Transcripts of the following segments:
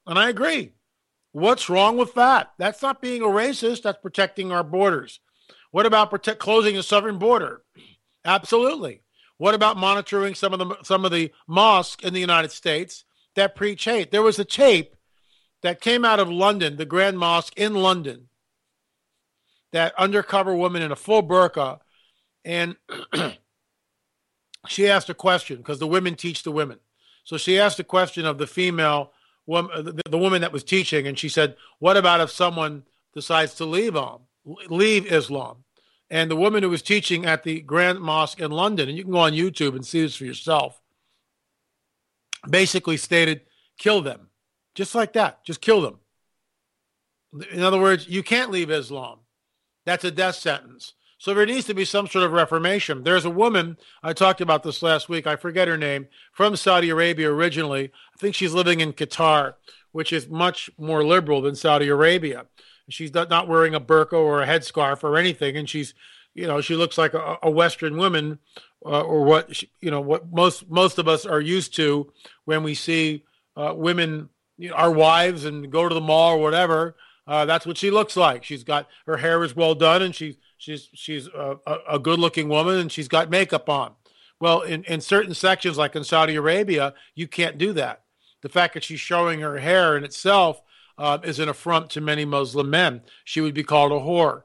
And I agree. What's wrong with that? That's not being a racist. That's protecting our borders. What about closing the southern border? Absolutely. What about monitoring some of the mosques in the United States that preach hate? There was a tape that came out of London, the Grand Mosque in London, that undercover woman in a full burqa, and she asked a question because the women teach the women. So she asked a question of the female woman, the woman that was teaching, and she said, "What about if someone decides to leave Islam?" And the woman who was teaching at the Grand Mosque in London, and you can go on YouTube and see this for yourself, basically stated, "Kill them," just like that. Just kill them. In other words, you can't leave Islam. That's a death sentence. So there needs to be some sort of reformation. There's a woman, I talked about this last week, I forget her name, from Saudi Arabia originally. I think she's living in Qatar, which is much more liberal than Saudi Arabia. She's not wearing a burqa or a headscarf or anything, and she looks like a Western woman, or what most of us are used to when we see women, our wives, and go to the mall or whatever. That's what she looks like. She's got her hair is well done, and she's a good-looking woman, and she's got makeup on. Well, in certain sections, like in Saudi Arabia, you can't do that. The fact that she's showing her hair in itself is an affront to many Muslim men. She would be called a whore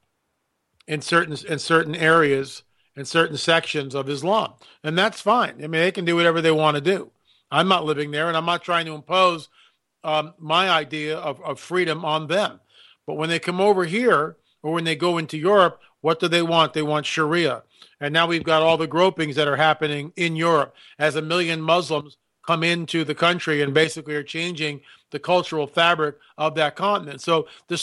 in certain areas, in certain sections of Islam, and that's fine. I mean, they can do whatever they want to do. I'm not living there, and I'm not trying to impose my idea of freedom on them. But when they come over here, or when they go into Europe, what do they want? They want Sharia. And now we've got all the gropings that are happening in Europe as 1 million Muslims come into the country and basically are changing the cultural fabric of that continent. So the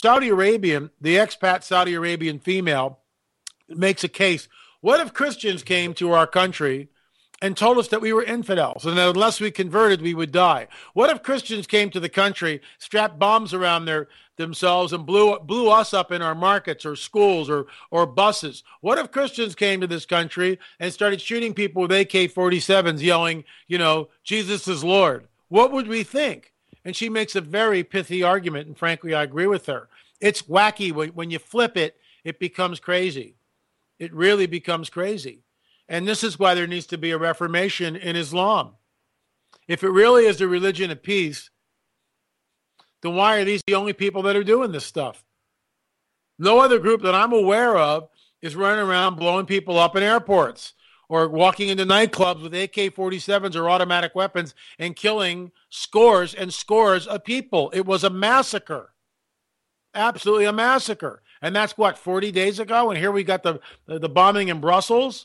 expat Saudi Arabian female makes a case. What if Christians came to our country and told us that we were infidels and that unless we converted, we would die? What if Christians came to the country, strapped bombs around themselves, and blew us up in our markets or schools or buses? What if Christians came to this country and started shooting people with AK-47s, yelling, Jesus is Lord? What would we think? And she makes a very pithy argument, and frankly, I agree with her. It's wacky. When you flip it, it becomes crazy. It really becomes crazy. And this is why there needs to be a reformation in Islam. If it really is the religion of peace, then why are these the only people that are doing this stuff? No other group that I'm aware of is running around blowing people up in airports or walking into nightclubs with AK-47s or automatic weapons and killing scores and scores of people. It was a massacre. Absolutely a massacre. And that's 40 days ago? And here we got the bombing in Brussels.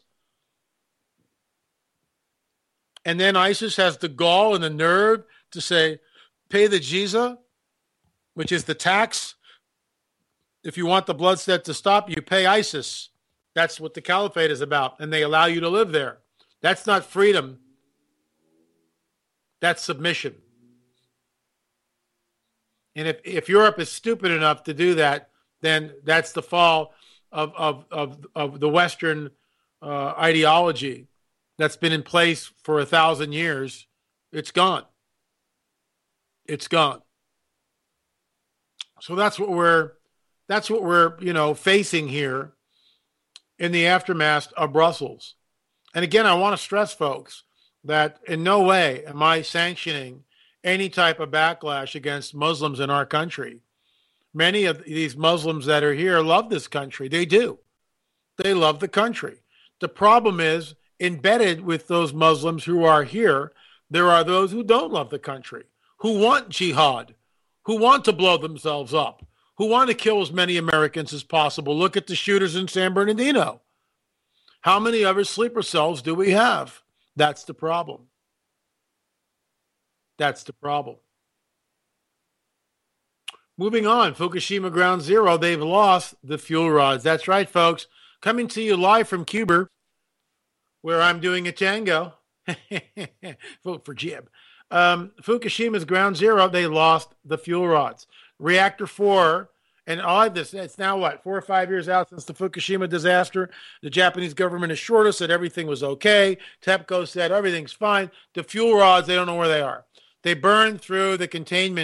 And then ISIS has the gall and the nerve to say, pay the jizya, which is the tax. If you want the bloodshed to stop, you pay ISIS. That's what the caliphate is about. And they allow you to live there. That's not freedom. That's submission. And if Europe is stupid enough to do that, then that's the fall of the Western ideology that's been in place for 1,000 years. It's gone. It's gone. So that's what we're facing here in the aftermath of Brussels. And again, I want to stress, folks, that in no way am I sanctioning any type of backlash against Muslims in our country. Many of these Muslims that are here love this country. They do. They love the country. The problem is, embedded with those Muslims who are here, there are those who don't love the country, who want jihad, who want to blow themselves up, who want to kill as many Americans as possible. Look at the shooters in San Bernardino. How many other sleeper cells do we have? That's the problem. That's the problem. Moving on, Fukushima Ground Zero, they've lost the fuel rods. That's right, folks. Coming to you live from Cuba, where I'm doing a tango. Vote for Jib. Fukushima's Ground Zero, they lost the fuel rods. Reactor 4, and all of this, it's now 4 or 5 years out since the Fukushima disaster. The Japanese government assured us that everything was okay. TEPCO said everything's fine. The fuel rods, they don't know where they are. They burned through the containment